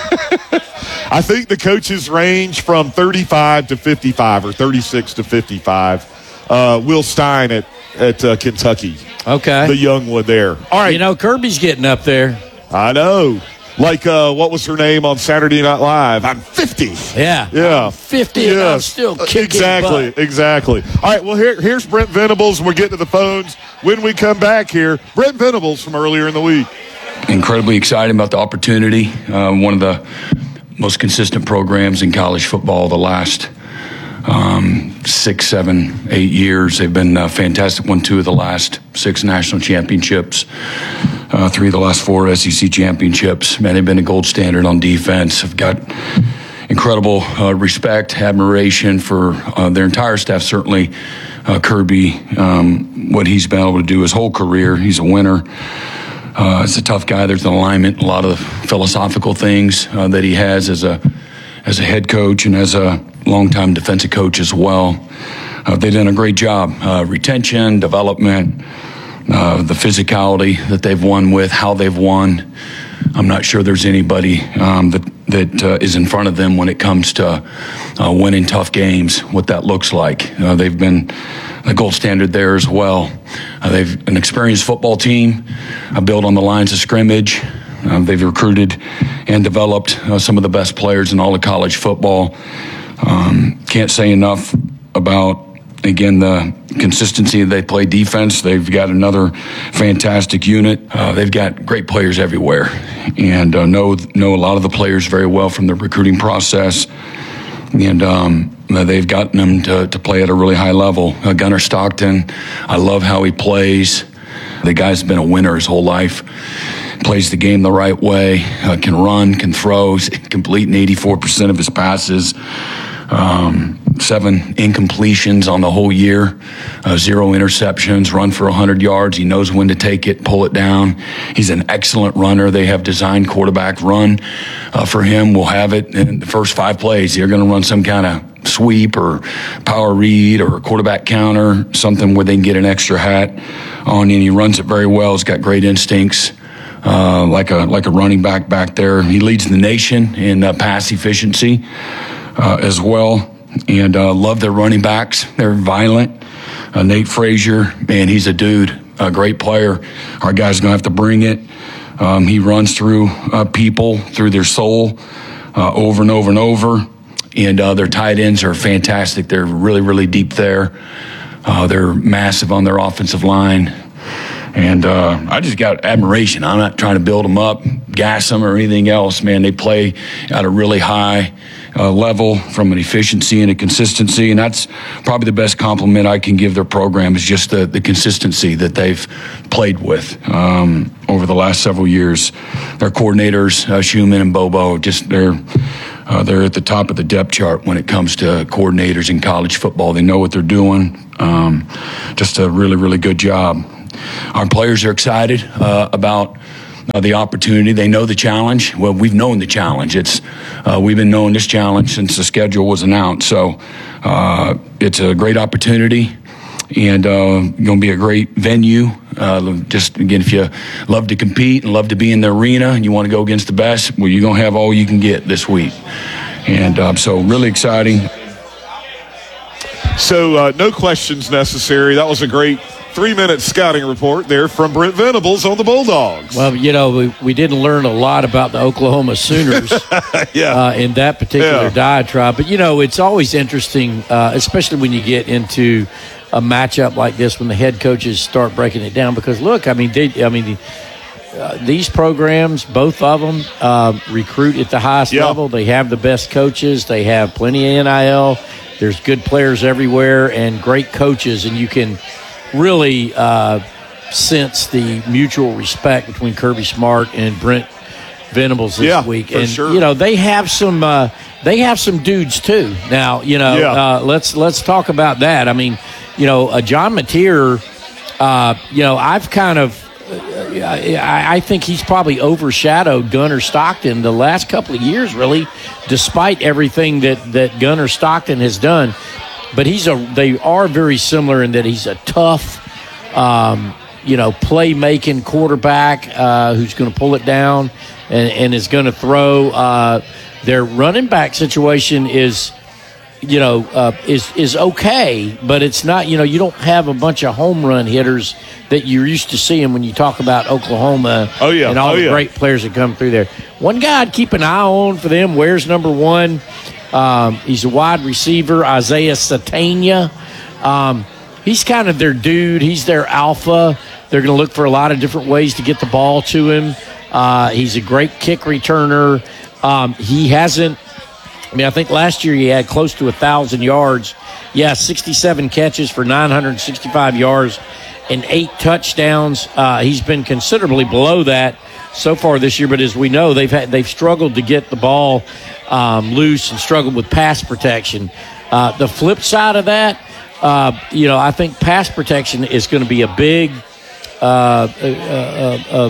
I think the coaches range from thirty-five to fifty-five or thirty-six to fifty-five. Uh, Will Stein at, at uh, Kentucky. Okay. The young one there. All right. You know, Kirby's getting up there. I know. Like, uh, what was her name on Saturday Night Live? I'm fifty. Yeah. Yeah. I'm fifty yes. and I'm still kicking Exactly. butt. Exactly. All right, well, here, here's Brent Venables, and we're getting to the phones when we come back here. Brent Venables from earlier in the week. Incredibly excited about the opportunity. Uh, one of the most consistent programs in college football the last um, six, seven, eight years. They've been uh, fantastic. Won two of the last six national championships. Uh, three of the last four S E C championships. Man, they've been a gold standard on defense. I've got incredible uh, respect, admiration for uh, their entire staff. Certainly, uh, Kirby, um, what he's been able to do his whole career. He's a winner. Uh, he's a tough guy. There's an alignment, a lot of philosophical things uh, that he has as a as a head coach and as a longtime defensive coach as well. Uh, they've done a great job. Uh, retention, development. Uh, the physicality that they've won with, how they've won. I'm not sure there's anybody um, that that uh, is in front of them when it comes to uh, winning tough games, what that looks like. Uh, they've been the gold standard there as well. Uh, they've an experienced football team, uh, built on the lines of scrimmage. Uh, they've recruited and developed uh, some of the best players in all of college football. Um, can't say enough about, again, the consistency they play defense. They've got another fantastic unit. Uh, they've got great players everywhere, and uh, know know a lot of the players very well from the recruiting process. And um, they've gotten them to, to play at a really high level. Uh, Gunnar Stockton, I love how he plays. The guy's been a winner his whole life. Plays the game the right way. Uh, can run, can throw, completing eighty-four percent of his passes. Um, seven incompletions on the whole year, uh, zero interceptions, run for one hundred yards. He knows when to take it, pull it down. He's an excellent runner. They have designed quarterback run uh, for him. We'll have it in the first five plays. They're going to run some kind of sweep or power read or a quarterback counter, something where they can get an extra hat on, and he runs it very well. He's got great instincts. Uh, like a like a running back back there. He leads the nation in uh, pass efficiency uh, as well. And uh, love their running backs. They're violent. Uh, Nate Frazier, man, he's a dude, a great player. Our guy's going to have to bring it. Um, he runs through uh, people, through their soul, uh, over and over and over. And uh, their tight ends are fantastic. They're really, really deep there. Uh, they're massive on their offensive line. And uh, I just got admiration. I'm not trying to build them up, gas them, or anything else. Man, they play at a really high uh, level, from an efficiency and a consistency. And that's probably the best compliment I can give their program, is just the, the consistency that they've played with um, over the last several years. Their coordinators, uh, Schumann and Bobo, just they're uh, they're at the top of the depth chart when it comes to coordinators in college football. They know what they're doing. Um, just a really, really good job. Our players are excited uh, about Uh, the opportunity. They know the challenge. Well, we've known the challenge. It's uh, we've been knowing this challenge since the schedule was announced. So uh, it's a great opportunity, and uh, going to be a great venue. Uh, just again, if you love to compete and love to be in the arena and you want to go against the best, well, you're going to have all you can get this week. And uh, so really exciting. So uh, no questions necessary. That was a great three-minute scouting report there from Brent Venables on the Bulldogs. Well, you know, we, we didn't learn a lot about the Oklahoma Sooners yeah. uh, in that particular Yeah. diatribe. But, you know, it's always interesting, uh, especially when you get into a matchup like this, when the head coaches start breaking it down. Because, look, I mean, they, I mean, uh, these programs, both of them, uh, recruit at the highest Yeah. level. They have the best coaches. They have plenty of N I L. There's good players everywhere and great coaches, and you can – really uh, sense the mutual respect between Kirby Smart and Brent Venables this Yeah, week. for And sure. you know, they have some uh, they have some dudes too. Now, you know, Yeah. uh, let's let's talk about that. I mean, you know, uh, John Mateer, uh, you know, I've kind of uh, I, I think he's probably overshadowed Gunnar Stockton the last couple of years, really, despite everything that that Gunnar Stockton has done. But he's a. They are very similar in that he's a tough, um, you know, playmaking quarterback uh, who's going to pull it down and, and is going to throw. Uh, their running back situation is, you know, uh, is is okay, but it's not. You know, you don't have a bunch of home run hitters that you're used to seeing when you talk about Oklahoma. Oh, yeah. And all Oh, the yeah. great players that come through there. One guy I'd keep an eye on for them. Where's number one? Um, he's a wide receiver, Isaiah Satania. Um, he's kind of their dude. He's their alpha. They're going to look for a lot of different ways to get the ball to him. Uh, he's a great kick returner. Um, he hasn't – I mean, I think last year he had close to one thousand yards. Yeah, sixty-seven catches for nine hundred sixty-five yards and eight touchdowns. Uh, he's been considerably below that so far this year, but as we know, they've had, they've struggled to get the ball um, loose and struggled with pass protection. Uh, the flip side of that, uh, you know, I think pass protection is going to be a big uh, uh, uh, uh,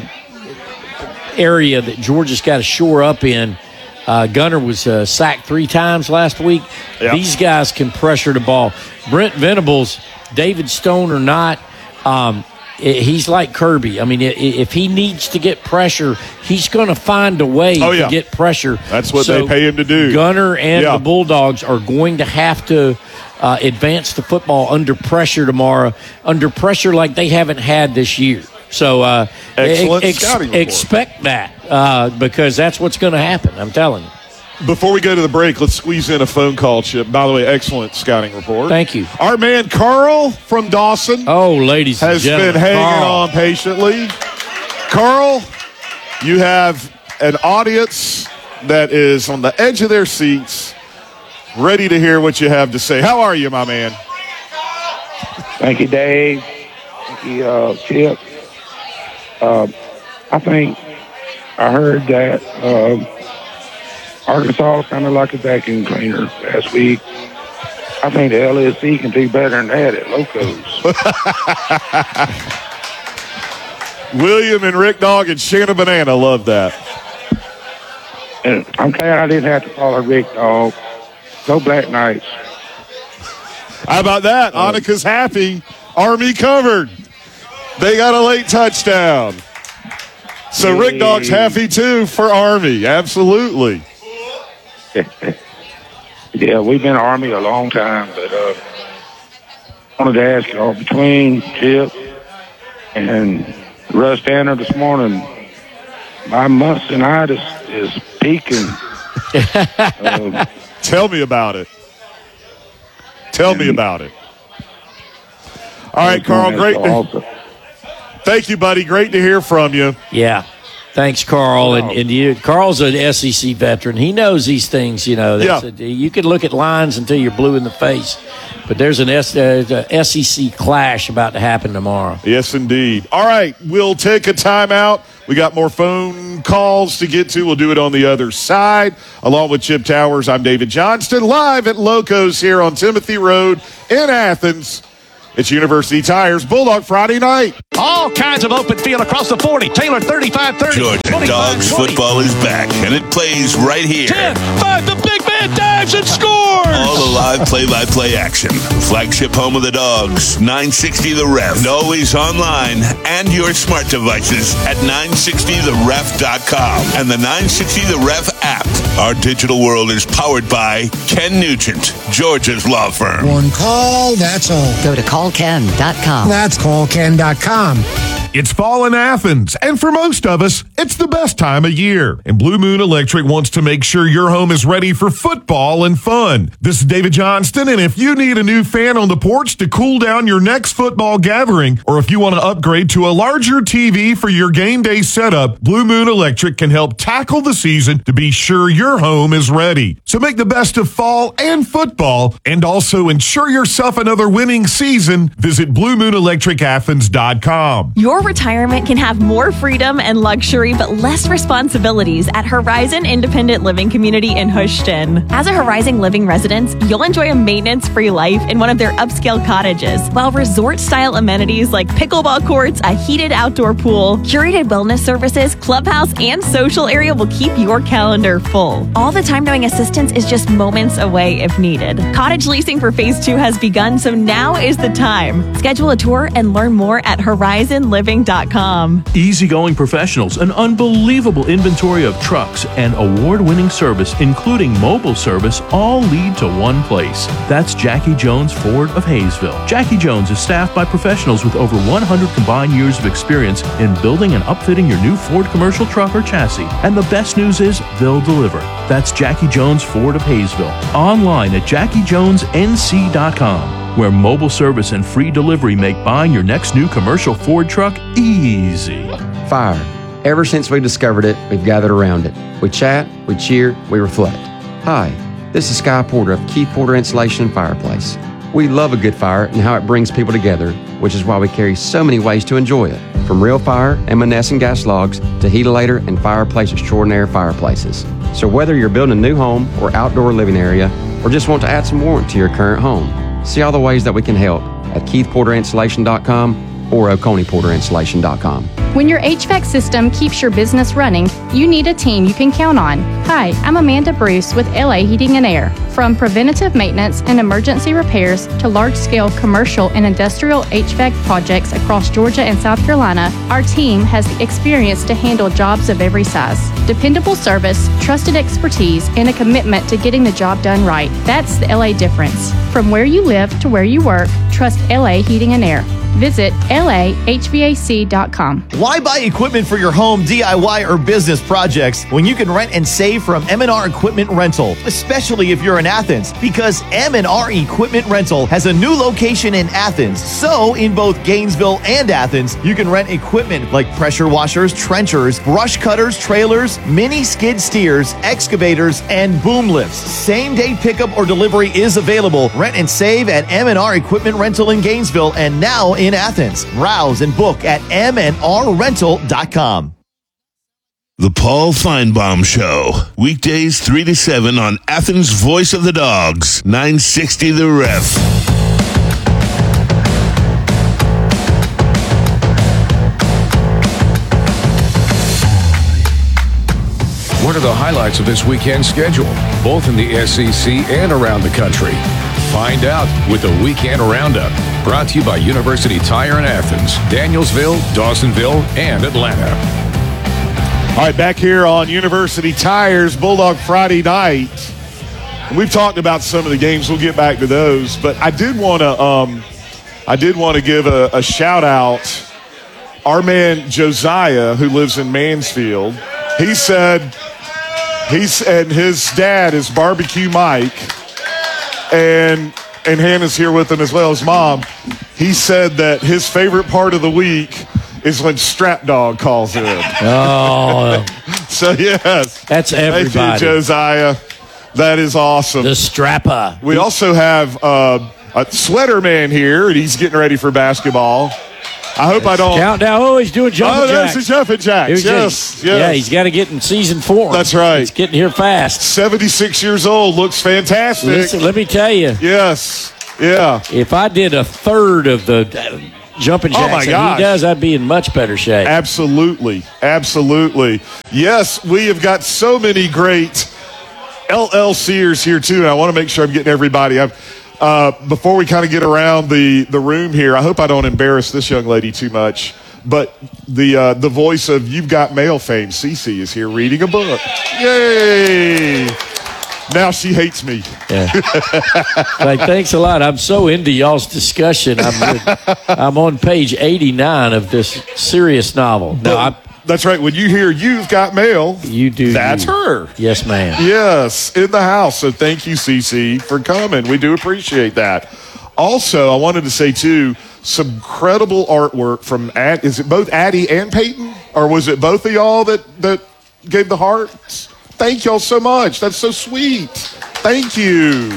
area that Georgia's got to shore up in. Uh, Gunnar was uh, sacked three times last week. Yep. These guys can pressure the ball. Brent Venables, David Stone or not, um, he's like Kirby. I mean, if he needs to get pressure, he's going to find a way Oh, yeah. to get pressure. That's what So they pay him to do. Gunnar and Yeah. the Bulldogs are going to have to uh, advance the football under pressure tomorrow, under pressure like they haven't had this year. So uh, Excellent ex- scouting report. expect that uh, because that's what's going to happen. I'm telling you. Before we go to the break, let's squeeze in a phone call, Chip. By the way, excellent scouting report. Thank you. Our man Carl from Dawson Oh, ladies and has gentlemen, been hanging Carl. on patiently. Carl, you have an audience that is on the edge of their seats, ready to hear what you have to say. How are you, my man? Thank you, Dave. Thank you, uh, Chip. Uh, I think I heard that um, Arkansas is kind of like a vacuum cleaner last week. I think the L S C can do better than that at Locos. William and Rick Dog and Shanna Banana love that. And I'm glad I didn't have to follow Rick Dog. Go Black Knights. How about that? Annika's happy. Army covered. They got a late touchdown. So Rick Dog's happy too for Army. Absolutely. Yeah, we've been Army a long time, but uh, I wanted to ask y'all, between Chip and Russ Tanner this morning, my mustanitis is peaking. um, Tell me about it. Tell me about it. All right, Carl, great. To, thank you, buddy. Great to hear from you. Yeah. Thanks, Carl. And, and you, Carl's an S E C veteran. He knows these things. You know, That's Yeah. a, you can look at lines until you're blue in the face, but there's an S, uh, a S E C clash about to happen tomorrow. Yes, indeed. All right, we'll take a timeout. We got more phone calls to get to. We'll do it on the other side. Along with Chip Towers, I'm David Johnston, live at Locos here on Timothy Road in Athens. It's University Tires Bulldog Friday night. All kinds of open field across the forty. Taylor thirty-five thirty. Georgia Dogs football is back, and it plays right here. ten, five, the big man dives and scores! All the live play-by-play action. Flagship home of the Dogs, nine sixty The Ref. And always online and your smart devices at nine sixty the ref dot com and the nine sixty The Ref app. Our digital world is powered by Ken Nugent, Georgia's law firm. One call, that's all. Go to call ken dot com. That's call ken dot com. It's fall in Athens, and for most of us, it's the best time of year. And Blue Moon Electric wants to make sure your home is ready for football and fun. This is David Johnston, and if you need a new fan on the porch to cool down your next football gathering, or if you want to upgrade to a larger T V for your game day setup, Blue Moon Electric can help tackle the season to be sure your home is ready. So make the best of fall and football, and also ensure yourself another winning season. Visit blue moon electric athens dot com. Your retirement can have more freedom and luxury, but less responsibilities at Horizon Independent Living Community in Houston. As a Horizon Living resident, you'll enjoy a maintenance-free life in one of their upscale cottages, while resort-style amenities like pickleball courts, a heated outdoor pool, curated wellness services, clubhouse, and social area will keep your calendar full. All the time knowing assistance is just moments away if needed. Cottage leasing for Phase two has begun, so now is the time. Schedule a tour and learn more at horizon living dot com. Easygoing professionals, an unbelievable inventory of trucks, and award-winning service, including mobile service, all lead to one place. That's Jackie Jones Ford of Hayesville. Jackie Jones is staffed by professionals with over one hundred combined years of experience in building and upfitting your new Ford commercial truck or chassis. And the best news is they'll deliver. That's Jackie Jones Ford of Hayesville. Online at jackie jones n c dot com. Where mobile service and free delivery make buying your next new commercial Ford truck easy. Fire. Ever since we discovered it, we've gathered around it. We chat, we cheer, we reflect. Hi, this is Sky Porter of Keith Porter Insulation and Fireplace. We love a good fire and how it brings people together, which is why we carry so many ways to enjoy it. From real fire, evanescent gas logs, to Heatilator and Fireplace Extraordinary Fireplaces. So whether you're building a new home or outdoor living area, or just want to add some warmth to your current home, see all the ways that we can help at keith porter insulation dot com or oconee porter insulation dot com. When your H V A C system keeps your business running, you need a team you can count on. Hi, I'm Amanda Bruce with L A Heating and Air. From preventative maintenance and emergency repairs to large-scale commercial and industrial H V A C projects across Georgia and South Carolina, our team has the experience to handle jobs of every size. Dependable service, trusted expertise, and a commitment to getting the job done right. That's the L A difference. From where you live to where you work, trust L A Heating and Air. Visit L A H V A C dot com. Why buy equipment for your home, D I Y, or business projects when you can rent and save from M and R Equipment Rental, especially if you're in Athens? Because M and R Equipment Rental has a new location in Athens. So, in both Gainesville and Athens, you can rent equipment like pressure washers, trenchers, brush cutters, trailers, mini skid steers, excavators, and boom lifts. Same-day pickup or delivery is available. Rent and save at M and R Equipment Rental in Gainesville and now in Athens. Browse and book at m and r rental dot com. The Paul Feinbaum Show. Weekdays three to seven on Athens' Voice of the Dogs, nine sixty The Ref. What are the highlights of this weekend's schedule, both in the S E C and around the country? Find out with the Weekend Roundup, brought to you by University Tire in Athens, Danielsville, Dawsonville, and Atlanta. All right, back here on University Tires Bulldog Friday night. We've talked about some of the games. We'll get back to those, but I did want to, um, I did want to give a, a shout out. Our man Josiah, who lives in Mansfield, he said he's and his dad is Barbecue Mike, and and Hannah's here with him as well as mom. He said that his favorite part of the week is when Strap Dog calls in. Oh. So, yes. That's everybody. Thank you, Josiah. That is awesome. The Strapper. We also have uh, a Sweater Man here, and he's getting ready for basketball. I hope I don't. Countdown. Oh, he's doing jumping oh, jacks. Oh, there's the jumping jacks. Yes, yes. yes. Yeah, he's got to get in season four. That's right. He's getting here fast. seventy-six years old. Looks fantastic. Listen, let me tell you. Yes. Yeah. If I did a third of the uh, jumping jacks oh my that gosh. he does, I'd be in much better shape. Absolutely. Absolutely. Yes, we have got so many great LLCers here, too, and I want to make sure I'm getting everybody. I've, uh, before we kind of get around the, the room here, I hope I don't embarrass this young lady too much, but the uh, the voice of You've Got Mail fame, Cece, is here reading a book. Yay! Now she hates me. Yeah. Like, thanks a lot. I'm so into y'all's discussion. I'm, I'm on page eighty-nine of this serious novel. No, I'm, that's right. When you hear You've Got Mail, you do. That's you. her. Yes, ma'am. Yes, in the house. So thank you, Cece, for coming. We do appreciate that. Also, I wanted to say, too, some incredible artwork from, Ad, is it both Addie and Peyton? Or was it both of y'all that, that gave the hearts? Thank y'all so much. That's so sweet. Thank you.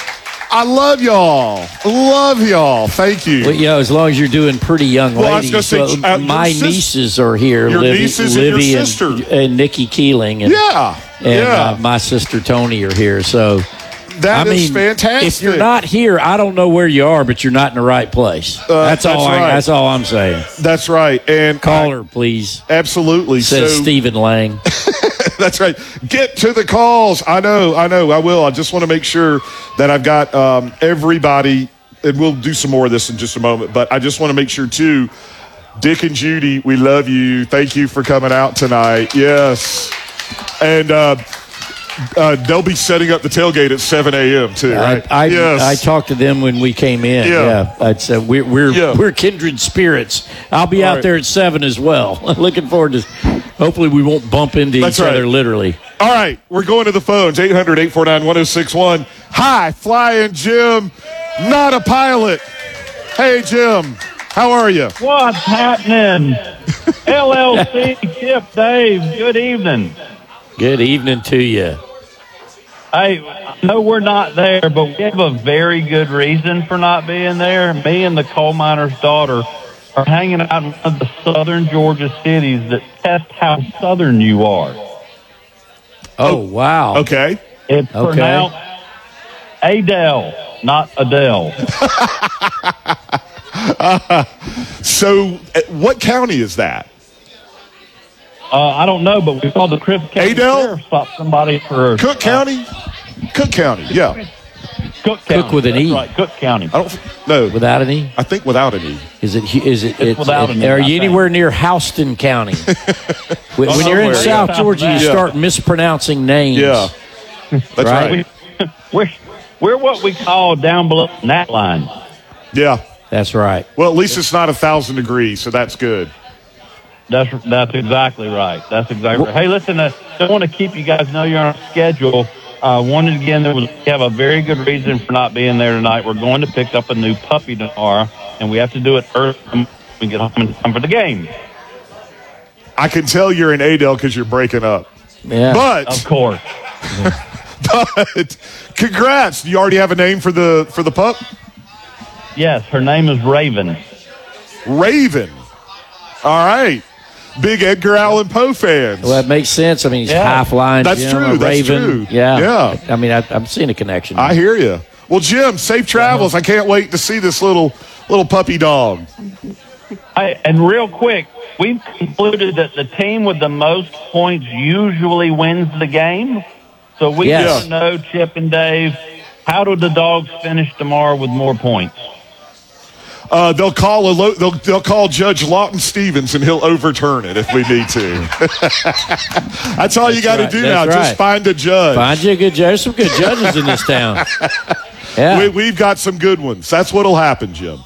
I love y'all. Love y'all. Thank you. Well, yeah, as long as you're doing pretty young well, ladies. I was gonna say, well, uh, my sis- nieces are here. Your Livy, nieces Livy and your and, sister. and Nikki Keeling. And, yeah. And yeah. Uh, my sister Tony are here. So that I is mean, fantastic. If you're not here, I don't know where you are, but you're not in the right place. Uh, that's, that's all. I, right. That's all I'm saying. That's right. And call I, her, please. Absolutely. Says so, Stephen Lang. That's right. Get to the calls. I know. I know. I will. I just want to make sure that I've got um, everybody, and we'll do some more of this in just a moment. But I just want to make sure too. Dick and Judy, we love you. Thank you for coming out tonight. Yes, and. Uh, Uh, they'll be setting up the tailgate at seven a.m. too, right? I, I, yes. I talked to them when we came in. Yeah. yeah. I'd say we're we're, yeah. we're kindred spirits. I'll be All out right. there at seven as well. Looking forward to. Hopefully, we won't bump into That's each right. other literally. All right, we're going to the phones. eight hundred, eight four nine, one oh six one. Hi, Flying Jim, not a pilot. Hey, Jim, how are you? What's happening? L L C, Chip, Dave, good evening. Good evening to you. Hey, I know we're not there, but we have a very good reason for not being there. Me and the coal miner's daughter are hanging out in one of the southern Georgia cities that test how southern you are. Oh, wow. Okay. It's Okay. pronounced Adele, not Adele. uh, so, uh, what county is that? Uh, I don't know, but we saw the Chris County Adele? Sheriff stop somebody for Cook County? Cook County, yeah. Cook County. Cook with an That's E. right, Cook County. I don't no Without an E? I think without an E. Is it? Is it? It's without an E, Are I you think. anywhere near Houston County? when when you're in somewhere, South yeah. Georgia, you Yeah. start mispronouncing names. Yeah, that's right. We, we're, we're what we call down below that line. Yeah, that's right. Well, at least it's not a thousand degrees, so that's good. That's that's exactly right. That's exactly right. Hey, listen, I don't want to keep you guys know you're on a schedule. Uh, wanted again, there was, we have a very good reason for not being there tonight. We're going to pick up a new puppy tomorrow, and we have to do it early when we get home in time for the game. I can tell you're in Adele because you're breaking up. Yeah, but of course. But congrats! Do you already have a name for the for the pup? Yes, her name is Raven. Raven. All right. Big Edgar Allan Poe fans. Well, that makes sense. I mean, he's Yeah. half line. That's Jim, true. a That's Raven. true. Yeah. Yeah. I mean, I, I'm seeing a connection. I hear you. Well, Jim, safe travels. I can't wait to see this little little puppy dog. Hey, and real quick, we've concluded that the team with the most points usually wins the game. So we Yes. want to know, Chip and Dave, how do the Dogs finish tomorrow with more points? Uh, they'll call a lo- they'll they'll call Judge Lawton Stevens and he'll overturn it if we need to. That's all you got to right. do That's now. right. Just find a judge. Find you a good judge. There's some good judges in this town. Yeah. We, we've got some good ones. That's what'll happen, Jim.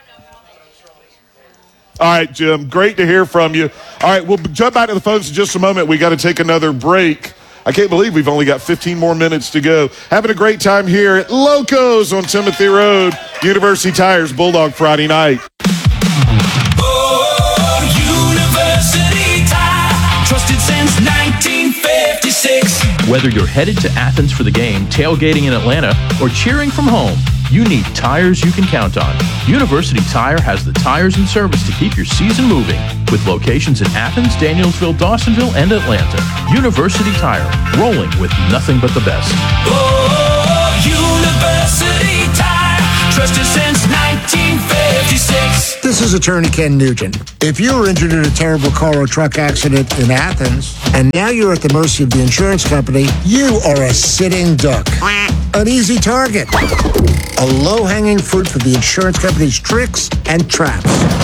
All right, Jim. Great to hear from you. All right, we'll jump back to the phones in just a moment. We got to take another break. I can't believe we've only got fifteen more minutes to go. Having a great time here at Locos on Timothy Road. University Tires Bulldog Friday night. Oh, you since nineteen fifty-six. Whether you're headed to Athens for the game, tailgating in Atlanta, or cheering from home, you need tires you can count on. University Tire has the tires and service to keep your season moving, with locations in Athens, Danielsville, Dawsonville, and Atlanta. University Tire, rolling with nothing but the best. Oh, University Tire, trusted since nineteen fifty-six. This is Attorney Ken Nugent. If you were injured in a terrible car or truck accident in Athens, and now you're at the mercy of the insurance company, you are a sitting duck. An easy target. A low-hanging fruit for the insurance company's tricks and traps.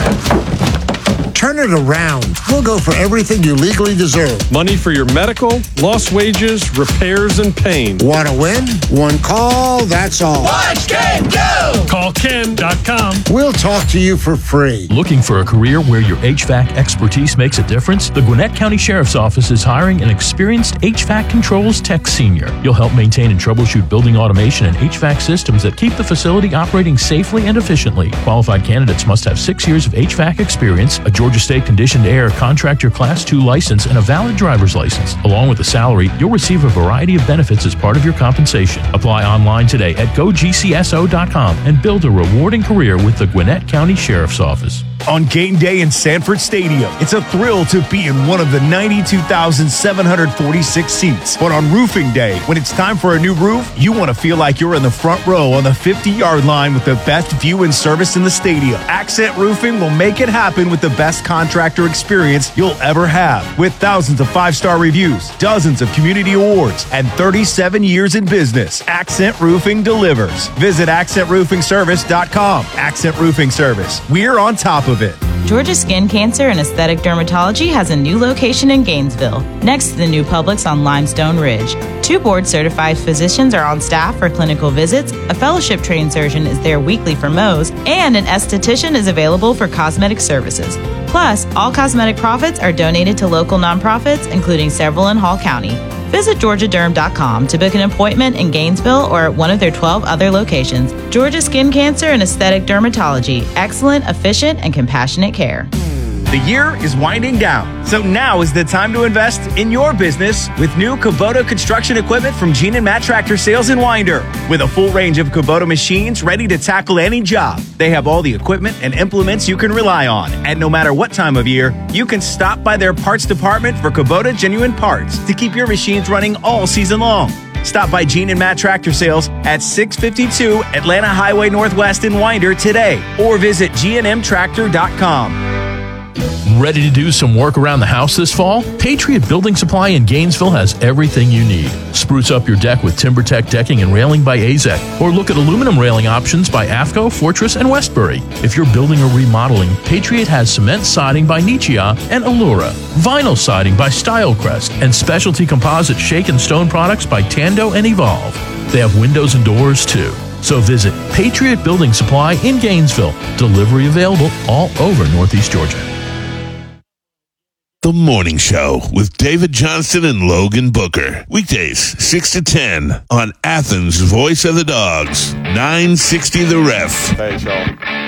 Turn it around. We'll go for everything you legally deserve. Money for your medical, lost wages, repairs, and pain. Want to win? One call, that's all. Watch Ken go! Call Ken dot com. We'll talk to you for free. Looking for a career where your H V A C expertise makes a difference? The Gwinnett County Sheriff's Office is hiring an experienced H V A C controls tech senior. You'll help maintain and troubleshoot building automation and H V A C systems that keep the facility operating safely and efficiently. Qualified candidates must have six years of H V A C experience, a Georgia State Conditioned Air Contractor Class two license, and a valid driver's license. Along with the salary, you'll receive a variety of benefits as part of your compensation. Apply online today at go G C S O dot com and build a rewarding career with the Gwinnett County Sheriff's Office. On game day in Sanford Stadium, it's a thrill to be in one of the ninety-two thousand seven hundred forty-six seats. But on roofing day, when it's time for a new roof, you want to feel like you're in the front row on the fifty-yard line with the best view and service in the stadium. Accent Roofing will make it happen with the best contractor experience you'll ever have. With thousands of five-star reviews, dozens of community awards, and thirty-seven years in business, Accent Roofing delivers. Visit accent roofing service dot com. Accent Roofing Service. We're on top of it. Georgia Skin Cancer and Aesthetic Dermatology has a new location in Gainesville, next to the new Publix on Limestone Ridge. Two board-certified physicians are on staff for clinical visits, a fellowship-trained surgeon is there weekly for Mohs, and an esthetician is available for cosmetic services. Plus, all cosmetic profits are donated to local nonprofits, including several in Hall County. Visit georgia derm dot com to book an appointment in Gainesville or at one of their twelve other locations. Georgia Skin Cancer and Aesthetic Dermatology. Excellent, efficient, and compassionate care. The year is winding down, so now is the time to invest in your business with new Kubota construction equipment from Gene and Matt Tractor Sales in Winder. With a full range of Kubota machines ready to tackle any job, they have all the equipment and implements you can rely on. And no matter what time of year, you can stop by their parts department for Kubota genuine parts to keep your machines running all season long. Stop by Gene and Matt Tractor Sales at six fifty-two Atlanta Highway Northwest in Winder today, or visit G N M tractor dot com. Ready to do some work around the house this fall? Patriot Building Supply in Gainesville has everything you need. Spruce up your deck with TimberTech decking and railing by A Z E C, or look at aluminum railing options by AFCO, Fortress, and Westbury. If you're building or remodeling, Patriot has cement siding by Nichia and Allura, vinyl siding by Stylecrest, and specialty composite shake and stone products by Tando and Evolve. They have windows and doors too. So visit Patriot Building Supply in Gainesville. Delivery available all over Northeast Georgia. The Morning Show with David Johnston and Logan Booker. Weekdays, six to ten on Athens' Voice of the Dogs, nine sixty The Ref. Thanks, y'all.